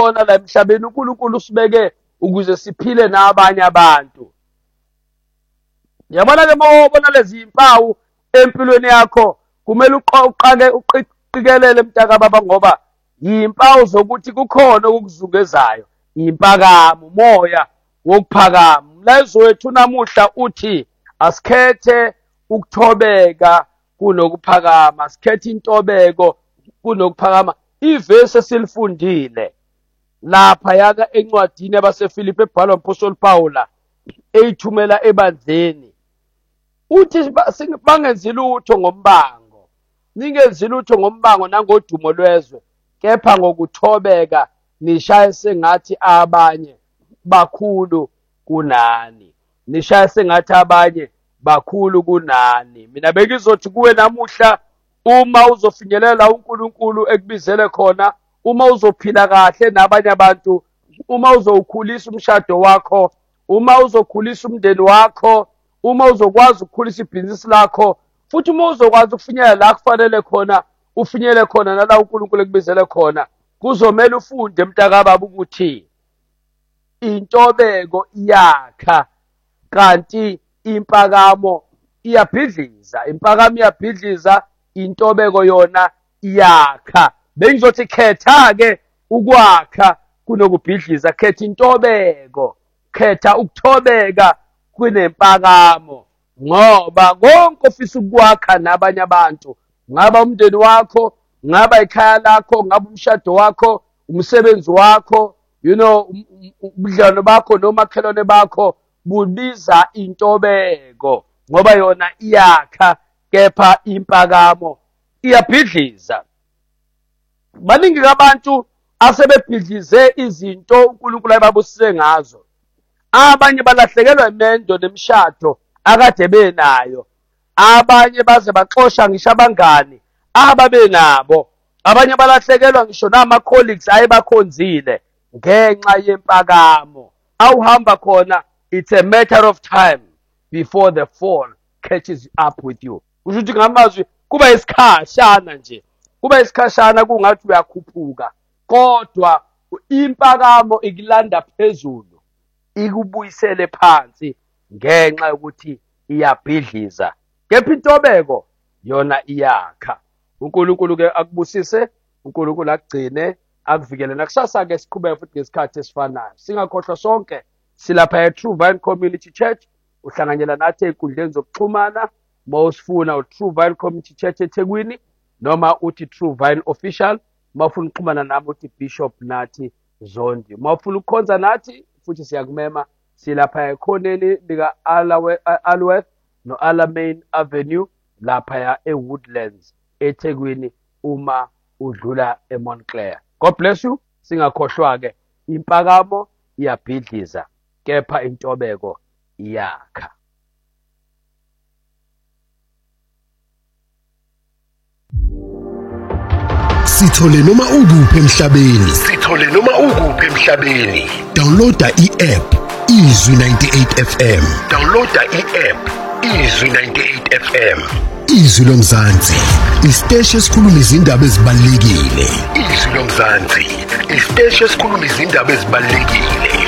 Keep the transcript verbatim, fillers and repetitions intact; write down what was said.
khona la emhlabeni uNkulunkulu usibeke ukuze siphile nabanye abantu. Yabona ke mawubona lezi impawu empilweni yakho kumele uqake uqikelele mntaka baba ngoba yimpawu zokuthi kukhona okukuzungezayo, impakamo, umoya wokuphakama. Umlayezo wethu namuhla uthi asikhethe ukuthobeka kunokuphakama, asikhethe intobeko kunokuphakama. Ivesi esilifundile lapha yaka encwadini yabaseFilipi ebhalwa uMpostoli Pawula eyithumela ebandleni uthi bangenzi lutho ngombango, ningenzi lutho ngombango nangodumo lwezwe, kepha ngokuthobeka nishaye sengathi abanye bakhulu kunani, nishaye sengathi abanye bakhulu kunani. Mina bengizothi kuwe namuhla, uma uzofinyelela uNkulunkulu ekubizele khona, uma uzophila kahle nabanye abantu, uma uzowukhulisa umshado wakho, uma uzokhulisa umndeni wakho, uma uzokwazi ukukhulisa ibhizinisi lakho, futhi uma uzokwazi ukufinyelela la kufanele khona ufinyele khona nala uNkulunkulu ekubizele khona, kuzomela ufunde mntakababa ukuthi intobeko iyakha kanti impakamo iyabhidliza. Impakamo iyabhidliza, intobeko yona iyakha. Bengizothi khetha-ke ukwakha kunokubhidliza, khetha intobeko, khetha ukuthobeka kunempakamo, ngoba konke ofisa ukwakha nabanye abantu, ngaba umndeni wakho, ngaba ikhaya lakho, ngaba umshado wakho, umsebenzi wakho, you know, ubudlelwano bakho nomakhelwane bakho, bubiza intobeko ngoba yona iyakha, kepha impakamo iyabhidliza. Baningi abantu asebebhidlize izinto uNkulunkulu ayebabusise ngazo. Abanye balahlekelwa imendo nemishado akade benayo, abanye baze baxosha ngisho abangani ababenabo, abanye balahlekelwa ngisho nama-colleagues ayebakhonzile ngenxa yempakamo. Awuhamba khona, it's a matter of time before the fall catches up with you. Kusho ukuthi ngamazwi kuba isikhashana nje, kuba isikhashana kungathi uyakhuphuka, kodwa impakamo ikulanda phezulu ikubuyisele phansi ngenxa yokuthi iyabhidliza, kepha intobeko yona iyakha. uNkulunkulu-ke akubusise, uNkulunkulu akugcine, akuvikele nakusasa-ke siqhubeke futhi ngesikhathi esifanayo. Singakhohlwa sonke silapha e-True Vine Community Church, uhlanganyela nathi ey'nkundleni zokuxhumana. Uma usifuna u-True Vine Community Church eThekwini noma uthi True Vine Official. Uma ufuna ukuxhumana nami uthi Bishop Nathi Zondi. Uma ufuna ukukhonza nathi futhi siyakumema, silapha ekhoneni lika Alworth no Alamein Avenue lapha eWoodlands eThekwini uma udlula eMontclair. God bless you. Singakhohlwa-ke impakamo iyabhidliza, kepha intobeko iyakha. Sithole noma ukuphi emhlabeni. Sithole noma ukuphi emhlabeni. Downloada i-app Izwi ninety-eight F M. Downloada i-app Izwi ninety-eight F M. Izwi lomzansi, isiteshi esikhuluma izindaba ezibalulekile. Izwi lomzansi, isiteshi esikhuluma izindaba ezibalulekile.